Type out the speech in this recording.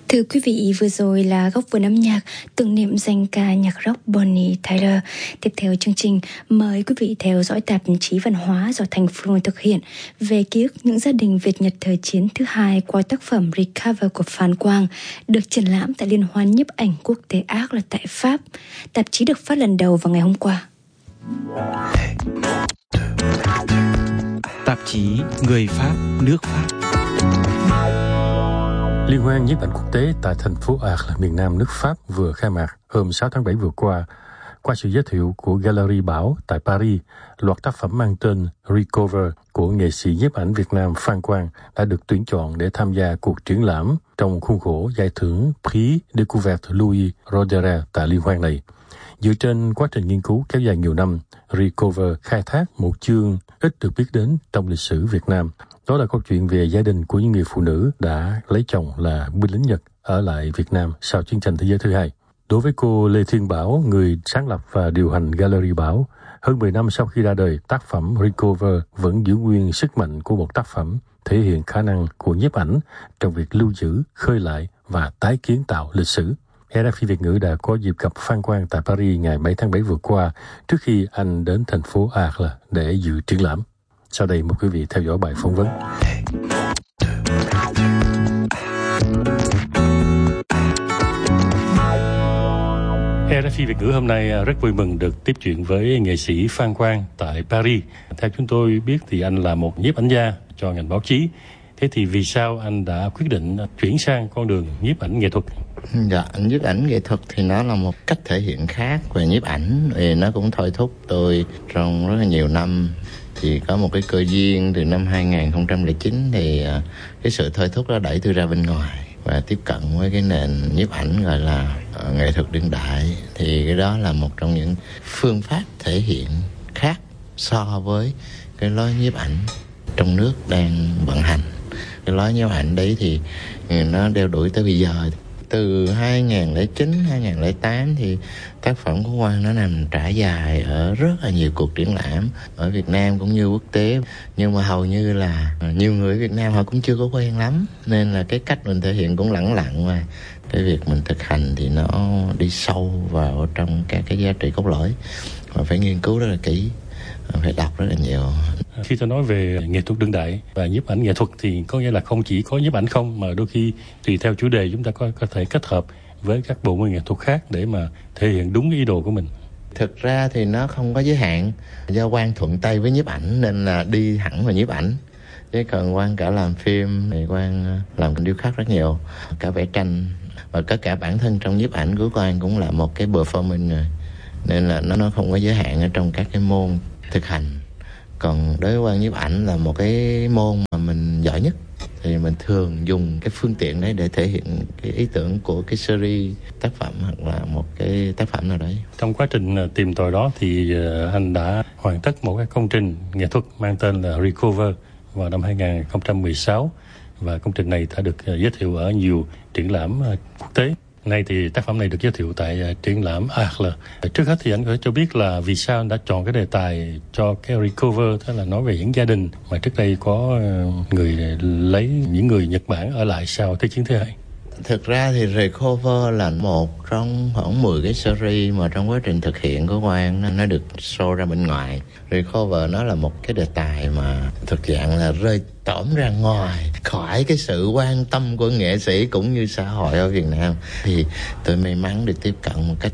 Thưa quý vị, vừa rồi là góc vườn âm nhạc tưởng niệm danh ca nhạc rock Bonnie Tyler. Tiếp theo chương trình, mời quý vị theo dõi tạp chí văn hóa do Thành Phương thực hiện về ký ức những gia đình Việt Nhật thời chiến thứ hai qua tác phẩm Recover của Phan Quang, được triển lãm tại Liên hoan nhiếp ảnh quốc tế Arles tại Pháp. Tạp chí được phát lần đầu vào ngày hôm qua. Tạp chí Người Pháp, nước Pháp. Liên hoan nhiếp ảnh quốc tế tại thành phố Arles, miền Nam nước Pháp vừa khai mạc hôm 6 tháng 7 vừa qua. Qua sự giới thiệu của Gallery Bảo tại Paris, loạt tác phẩm mang tên Recover của nghệ sĩ nhiếp ảnh Việt Nam Phan Quang đã được tuyển chọn để tham gia cuộc triển lãm trong khuôn khổ giải thưởng Prix Découverte Louis Roederer tại liên hoan này. Dựa trên quá trình nghiên cứu kéo dài nhiều năm, Recover khai thác một chương ít được biết đến trong lịch sử Việt Nam. Đó là câu chuyện về gia đình của những người phụ nữ đã lấy chồng là binh lính Nhật ở lại Việt Nam sau chiến tranh thế giới thứ hai. Đối với cô Lê Thiên Bảo, người sáng lập và điều hành Gallery Bảo, hơn 10 năm sau khi ra đời, tác phẩm Recover vẫn giữ nguyên sức mạnh của một tác phẩm thể hiện khả năng của nhiếp ảnh trong việc lưu giữ, khơi lại và tái kiến tạo lịch sử. RFI Việt ngữ đã có dịp gặp Phan Quang tại Paris ngày 7 tháng 7 vừa qua trước khi anh đến thành phố Arles để dự triển lãm. Sau đây mời quý vị theo dõi bài phỏng vấn. RFI Việt ngữ hôm nay rất vui mừng được tiếp chuyện với nghệ sĩ Phan Quang tại Paris. Theo chúng tôi biết thì anh là một nhiếp ảnh gia cho ngành báo chí. Thế thì vì sao anh đã quyết định chuyển sang con đường nhiếp ảnh nghệ thuật? Dạ, nhiếp ảnh nghệ thuật thì nó là một cách thể hiện khác về nhiếp ảnh. Thì nó cũng thôi thúc tôi trong rất là nhiều năm. Thì có một cái cơ duyên từ năm 2009 thì cái sự thôi thúc đó đẩy tôi ra bên ngoài và tiếp cận với cái nền nhiếp ảnh gọi là nghệ thuật đương đại. Thì cái đó là một trong những phương pháp thể hiện khác so với cái lối nhiếp ảnh trong nước đang vận hành. Cái lối nhiếp ảnh đấy thì nó đeo đuổi tới bây giờ. Từ 2009, 2008 thì tác phẩm của Quang nó nằm trải dài ở rất là nhiều cuộc triển lãm ở Việt Nam cũng như quốc tế. Nhưng mà hầu như là nhiều người ở Việt Nam họ cũng chưa có quen lắm. Nên là cái cách mình thể hiện cũng lẳng lặng và cái việc mình thực hành thì nó đi sâu vào trong các cái giá trị cốt lõi. Và phải nghiên cứu rất là kỹ, phải đọc rất là nhiều. Khi tôi nói về nghệ thuật đương đại và nhiếp ảnh nghệ thuật thì có nghĩa là không chỉ có nhiếp ảnh không, mà đôi khi tùy theo chủ đề chúng ta có thể kết hợp với các bộ môn nghệ thuật khác để mà thể hiện đúng ý đồ của mình. Thực ra thì nó không có giới hạn. Do Quang thuận tay với nhiếp ảnh nên là đi hẳn vào nhiếp ảnh. Chứ còn Quang cả làm phim thì Quang làm điêu khắc rất nhiều, cả vẽ tranh. Và tất cả bản thân trong nhiếp ảnh của Quang cũng là một cái performance rồi. Nên là nó không có giới hạn ở trong các cái môn thực hành. Còn đối với Quang, nhiếp ảnh là một cái môn mà mình giỏi nhất. Thì mình thường dùng cái phương tiện đấy để thể hiện cái ý tưởng của cái series tác phẩm hoặc là một cái tác phẩm nào đấy. Trong quá trình tìm tòi đó thì anh đã hoàn tất một cái công trình nghệ thuật mang tên là Recover vào năm 2016. Và công trình này đã được giới thiệu ở nhiều triển lãm quốc tế. Nay thì tác phẩm này được giới thiệu tại triển lãm Arles. Trước hết thì anh có thể cho biết là vì sao anh đã chọn cái đề tài cho cái Recover, tức là nói về những gia đình mà trước đây có người lấy những người Nhật Bản ở lại sau Thế chiến thứ hai. Thực ra thì Recover là một trong khoảng 10 cái series mà trong quá trình thực hiện của Quang nó được show ra bên ngoài. Recover nó là một cái đề tài mà thực dạng là rơi tỏm ra ngoài khỏi cái sự quan tâm của nghệ sĩ cũng như xã hội ở Việt Nam. Thì tôi may mắn được tiếp cận một cách